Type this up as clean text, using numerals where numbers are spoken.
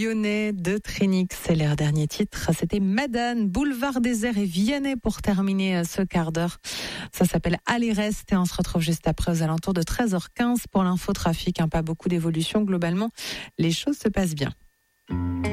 lyonnais de Trinix. C'est leur dernier titre. C'était Madane, Boulevard Désert et Vianney pour terminer ce quart d'heure. Ça s'appelle Allez Reste et on se retrouve juste après aux alentours de 13h15 pour l'infotrafic. Pas beaucoup d'évolution globalement. Les choses se passent bien.